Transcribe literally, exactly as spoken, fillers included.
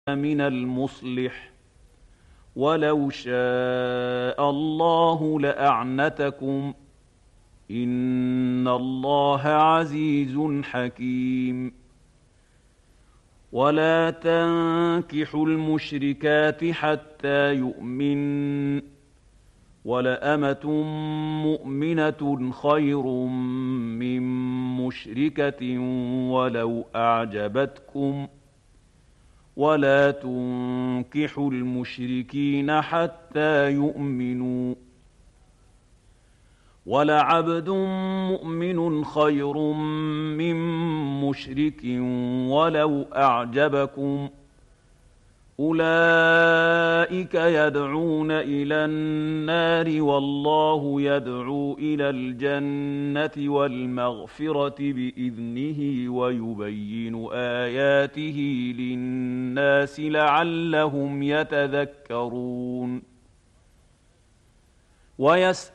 من المصلح ولو شاء الله لأعنتكم إن الله عزيز حكيم. ولا تنكحوا المشركات حتى يؤمن ولأمة مؤمنة خير من مشركة ولو أعجبتكم ولا تنكحوا المشركين حتى يؤمنوا ولعبد مؤمن خير من مشرك ولو أعجبكم أولئك يدعون إلى النار والله يدعو إلى الجنة والمغفرة بإذنه ويبين آياته للناس لعلهم يتذكرون.